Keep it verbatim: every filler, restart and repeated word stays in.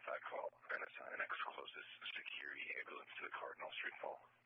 I call N S I N X closes security ambulance to the Cardinal Street Mall.